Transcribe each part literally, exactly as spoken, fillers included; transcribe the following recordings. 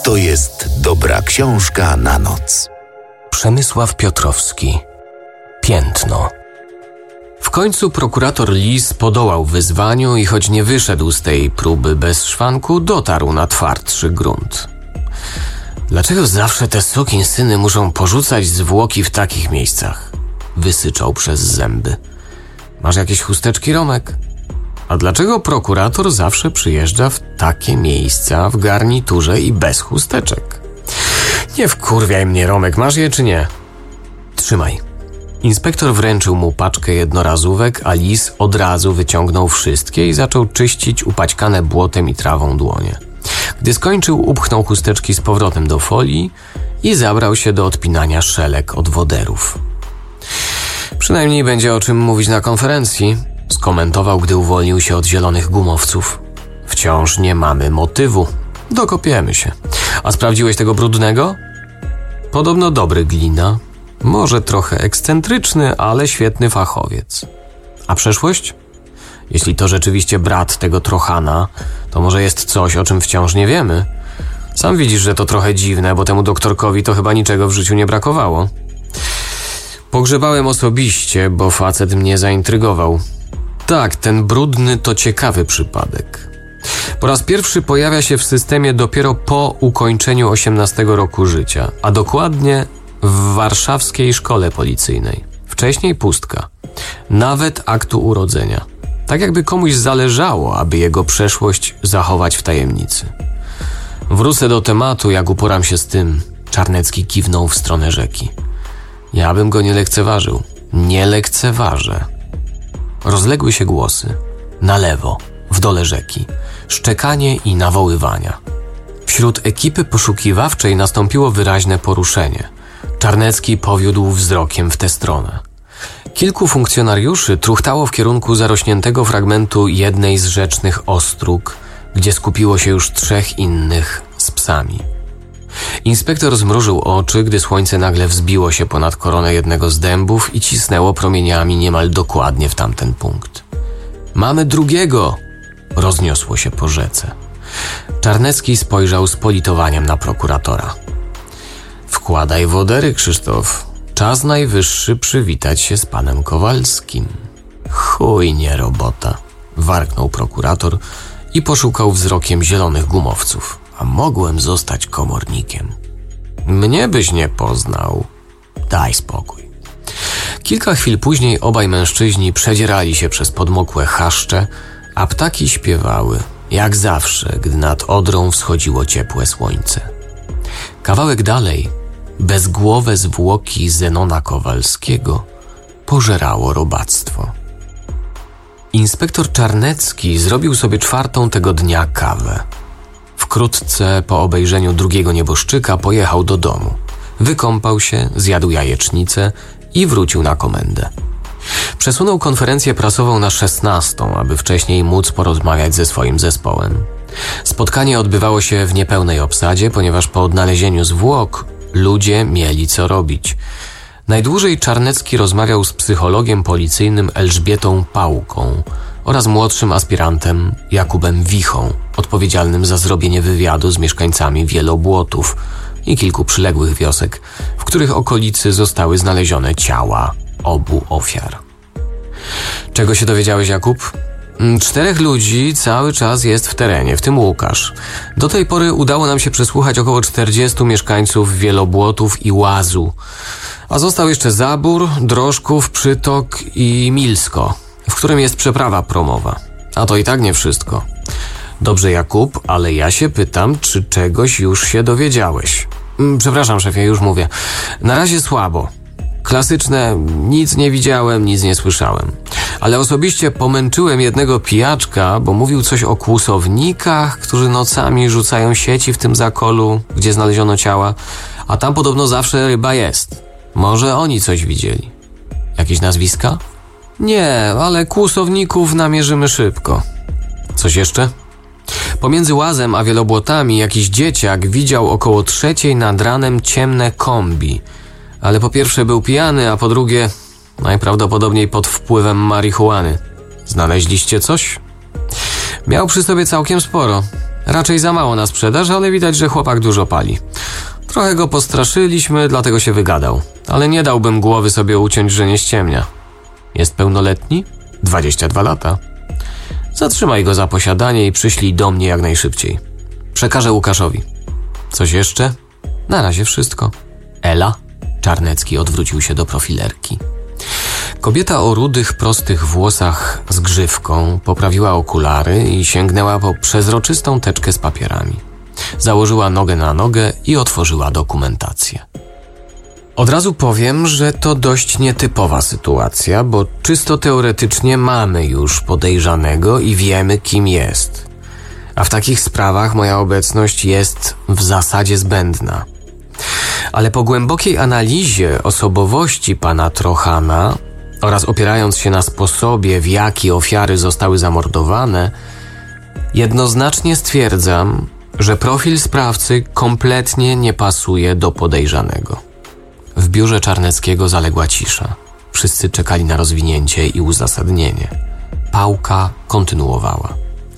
to jest dobra książka na noc. Przemysław Piotrowski. Piętno. W końcu prokurator Lis podołał wyzwaniu i choć nie wyszedł z tej próby bez szwanku, dotarł na twardszy grunt. Dlaczego zawsze te sukinsyny muszą porzucać zwłoki w takich miejscach? Wysyczał przez zęby. Masz jakieś chusteczki, Romek? A dlaczego prokurator zawsze przyjeżdża w takie miejsca w garniturze i bez chusteczek? Nie wkurwiaj mnie, Romek, masz je czy nie? Trzymaj. Inspektor wręczył mu paczkę jednorazówek, a Lis od razu wyciągnął wszystkie i zaczął czyścić upaćkane błotem i trawą dłonie. Gdy skończył, upchnął chusteczki z powrotem do folii i zabrał się do odpinania szelek od woderów. Przynajmniej będzie o czym mówić na konferencji, skomentował, gdy uwolnił się od zielonych gumowców. Wciąż nie mamy motywu. Dokopiemy się. A sprawdziłeś tego brudnego? Podobno dobry glina. Może trochę ekscentryczny, ale świetny fachowiec. A przeszłość? Jeśli to rzeczywiście brat tego Trochana, to może jest coś, o czym wciąż nie wiemy. Sam widzisz, że to trochę dziwne, bo temu doktorkowi to chyba niczego w życiu nie brakowało. Pogrzebałem osobiście, bo facet mnie zaintrygował. Tak, ten brudny to ciekawy przypadek. Po raz pierwszy pojawia się w systemie dopiero po ukończeniu osiemnastego roku życia, a dokładnie w warszawskiej szkole policyjnej. Wcześniej pustka. Nawet aktu urodzenia. Tak jakby komuś zależało, aby jego przeszłość zachować w tajemnicy. Wrócę do tematu, jak uporam się z tym. Czarnecki kiwnął w stronę rzeki. Ja bym go nie lekceważył. Nie lekceważę. Rozległy się głosy. Na lewo, w dole rzeki. Szczekanie i nawoływania. Wśród ekipy poszukiwawczej nastąpiło wyraźne poruszenie. Czarnecki powiódł wzrokiem w tę stronę. Kilku funkcjonariuszy truchtało w kierunku zarośniętego fragmentu jednej z rzecznych ostróg, gdzie skupiło się już trzech innych z psami. Inspektor zmrużył oczy, gdy słońce nagle wzbiło się ponad koronę jednego z dębów i cisnęło promieniami niemal dokładnie w tamten punkt. Mamy drugiego! Rozniosło się po rzece. Czarnecki spojrzał z politowaniem na prokuratora. Wkładaj wodery, Krzysztof. Czas najwyższy przywitać się z panem Kowalskim. Chuj nie robota, warknął prokurator i poszukał wzrokiem zielonych gumowców. A mogłem zostać komornikiem. Mnie byś nie poznał. Daj spokój. Kilka chwil później obaj mężczyźni przedzierali się przez podmokłe chaszcze, a ptaki śpiewały, jak zawsze, gdy nad Odrą wschodziło ciepłe słońce. Kawałek dalej bezgłowe zwłoki Zenona Kowalskiego pożerało robactwo. Inspektor Czarnecki zrobił sobie czwartą tego dnia kawę. Wkrótce po obejrzeniu drugiego nieboszczyka pojechał do domu. Wykąpał się, zjadł jajecznicę i wrócił na komendę. Przesunął konferencję prasową na szesnastą, aby wcześniej móc porozmawiać ze swoim zespołem. Spotkanie odbywało się w niepełnej obsadzie, ponieważ po odnalezieniu zwłok ludzie mieli co robić. Najdłużej Czarnecki rozmawiał z psychologiem policyjnym Elżbietą Pałką oraz młodszym aspirantem Jakubem Wichą, odpowiedzialnym za zrobienie wywiadu z mieszkańcami Wielobłotów i kilku przyległych wiosek, w których okolicy zostały znalezione ciała obu ofiar. Czego się dowiedziałeś, Jakub? Czterech ludzi cały czas jest w terenie, w tym Łukasz. Do tej pory udało nam się przesłuchać około czterdziestu mieszkańców Wielobłotów i Łazu. A został jeszcze Zabór, Drożków, Przytok i Milsko, w którym jest przeprawa promowa. A to i tak nie wszystko. Dobrze, Jakub, ale ja się pytam, czy czegoś już się dowiedziałeś? Przepraszam, szefie, już mówię. Na razie słabo. Klasyczne, nic nie widziałem, nic nie słyszałem. Ale osobiście pomęczyłem jednego pijaczka, bo mówił coś o kłusownikach, którzy nocami rzucają sieci w tym zakolu, gdzie znaleziono ciała, a tam podobno zawsze ryba jest. Może oni coś widzieli. Jakieś nazwiska? Nie, ale kłusowników namierzymy szybko. Coś jeszcze? Pomiędzy Łazem a Wielobłotami jakiś dzieciak widział około trzeciej nad ranem ciemne kombi. Ale po pierwsze był pijany, a po drugie najprawdopodobniej pod wpływem marihuany. Znaleźliście coś? Miał przy sobie całkiem sporo. Raczej za mało na sprzedaż, ale widać, że chłopak dużo pali. Trochę go postraszyliśmy, dlatego się wygadał. Ale nie dałbym głowy sobie uciąć, że nie ściemnia. Jest pełnoletni? dwadzieścia dwa lata. Zatrzymaj go za posiadanie i przyślij do mnie jak najszybciej. Przekażę Łukaszowi. Coś jeszcze? Na razie wszystko. Ela? Czarnecki odwrócił się do profilerki. Kobieta o rudych, prostych włosach z grzywką poprawiła okulary i sięgnęła po przezroczystą teczkę z papierami. Założyła nogę na nogę i otworzyła dokumentację. Od razu powiem, że to dość nietypowa sytuacja, bo czysto teoretycznie mamy już podejrzanego i wiemy, kim jest. A w takich sprawach moja obecność jest w zasadzie zbędna. Ale po głębokiej analizie osobowości pana Trochana oraz opierając się na sposobie, w jaki ofiary zostały zamordowane, jednoznacznie stwierdzam, że profil sprawcy kompletnie nie pasuje do podejrzanego. W biurze Czarneckiego zaległa cisza. Wszyscy czekali na rozwinięcie i uzasadnienie. Pałka kontynuowała.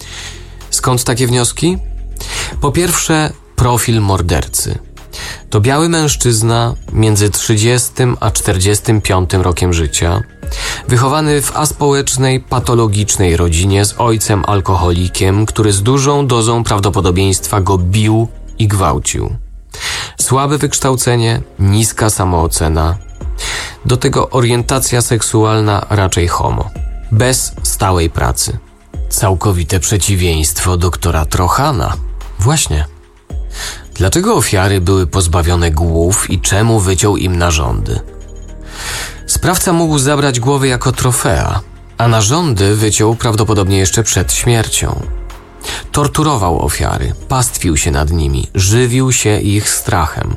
Skąd takie wnioski? Po pierwsze, profil mordercy. To biały mężczyzna między trzydziestym a czterdziestym piątym rokiem życia, wychowany w aspołecznej, patologicznej rodzinie z ojcem alkoholikiem, który z dużą dozą prawdopodobieństwa go bił i gwałcił. Słabe wykształcenie, niska samoocena, do tego orientacja seksualna raczej homo, bez stałej pracy. Całkowite przeciwieństwo doktora Trochana. Właśnie. Dlaczego ofiary były pozbawione głów i czemu wyciął im narządy? Sprawca mógł zabrać głowy jako trofea, a narządy wyciął prawdopodobnie jeszcze przed śmiercią. Torturował ofiary, pastwił się nad nimi, żywił się ich strachem.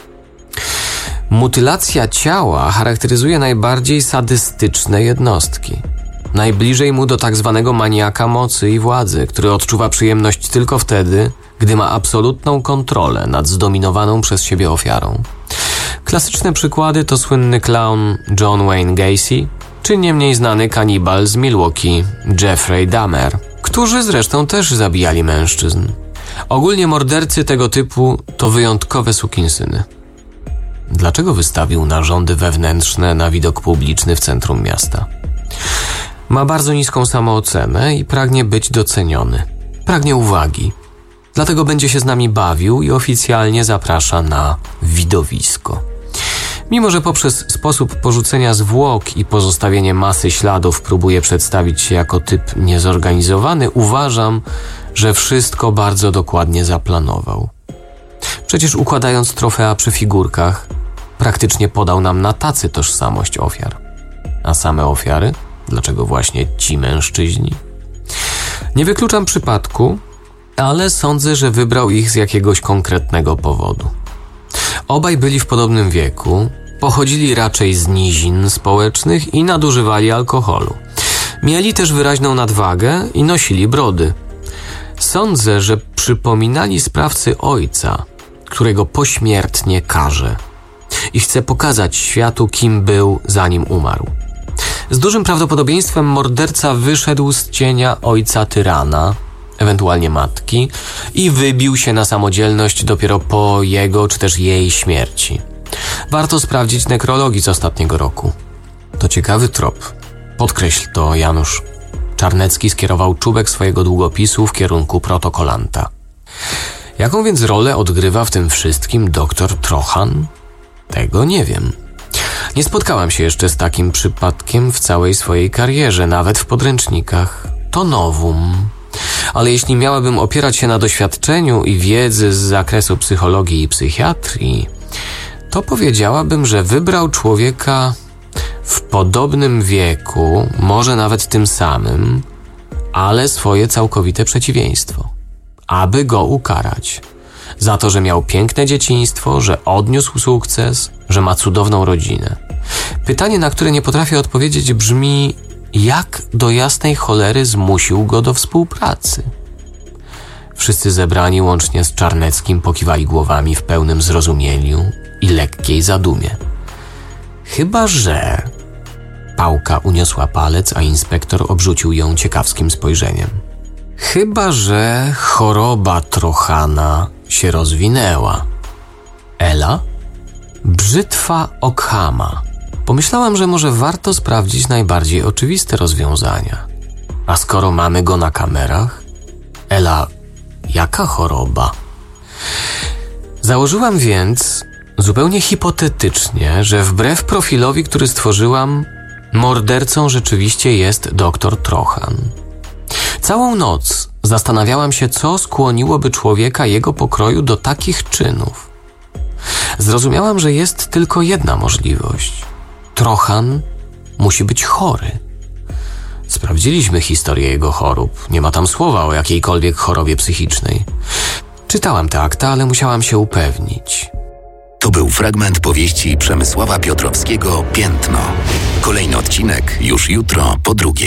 Mutylacja ciała charakteryzuje najbardziej sadystyczne jednostki. Najbliżej mu do tak zwanego maniaka mocy i władzy, który odczuwa przyjemność tylko wtedy, gdy ma absolutną kontrolę nad zdominowaną przez siebie ofiarą. Klasyczne przykłady to słynny klaun John Wayne Gacy, czy nie mniej znany kanibal z Milwaukee Jeffrey Dahmer, którzy zresztą też zabijali mężczyzn. Ogólnie mordercy tego typu to wyjątkowe sukinsyny. Dlaczego wystawił narządy wewnętrzne na widok publiczny w centrum miasta? Ma bardzo niską samoocenę i pragnie być doceniony. Pragnie uwagi. Dlatego będzie się z nami bawił i oficjalnie zaprasza na widowisko. Mimo że poprzez sposób porzucenia zwłok i pozostawienie masy śladów próbuje przedstawić się jako typ niezorganizowany, uważam, że wszystko bardzo dokładnie zaplanował. Przecież układając trofea przy figurkach, praktycznie podał nam na tacy tożsamość ofiar. A same ofiary? Dlaczego właśnie ci mężczyźni? Nie wykluczam przypadku, ale sądzę, że wybrał ich z jakiegoś konkretnego powodu. Obaj byli w podobnym wieku, pochodzili raczej z nizin społecznych i nadużywali alkoholu. Mieli też wyraźną nadwagę i nosili brody. Sądzę, że przypominali sprawcy ojca, którego pośmiertnie karze i chce pokazać światu, kim był, zanim umarł. Z dużym prawdopodobieństwem morderca wyszedł z cienia ojca tyrana, ewentualnie matki, i wybił się na samodzielność dopiero po jego czy też jej śmierci. Warto sprawdzić nekrologii z ostatniego roku. To ciekawy trop. Podkreśl to, Janusz. Czarnecki skierował czubek swojego długopisu w kierunku protokolanta. Jaką więc rolę odgrywa w tym wszystkim doktor Trochan? Tego nie wiem. Nie spotkałam się jeszcze z takim przypadkiem w całej swojej karierze, nawet w podręcznikach. To novum. Ale jeśli miałabym opierać się na doświadczeniu i wiedzy z zakresu psychologii i psychiatrii, to powiedziałabym, że wybrał człowieka w podobnym wieku, może nawet tym samym, ale swoje całkowite przeciwieństwo, aby go ukarać. Za to, że miał piękne dzieciństwo, że odniósł sukces, że ma cudowną rodzinę. Pytanie, na które nie potrafię odpowiedzieć, brzmi: jak do jasnej cholery zmusił go do współpracy? Wszyscy zebrani, łącznie z Czarneckim, pokiwali głowami w pełnym zrozumieniu i lekkiej zadumie. Chyba że... Pałka uniosła palec, a inspektor obrzucił ją ciekawskim spojrzeniem. Chyba że choroba Trochana się rozwinęła. Ela? Brzytwa Ockhama. Pomyślałam, że może warto sprawdzić najbardziej oczywiste rozwiązania. A skoro mamy go na kamerach? Ela, jaka choroba? Założyłam więc, zupełnie hipotetycznie, że wbrew profilowi, który stworzyłam, mordercą rzeczywiście jest doktor Trochan. Całą noc zastanawiałam się, co skłoniłoby człowieka jego pokroju do takich czynów. Zrozumiałam, że jest tylko jedna możliwość. Trochan musi być chory. Sprawdziliśmy historię jego chorób. Nie ma tam słowa o jakiejkolwiek chorobie psychicznej. Czytałam te akta, ale musiałam się upewnić. To był fragment powieści Przemysława Piotrowskiego Piętno. Kolejny odcinek już jutro po drugiej.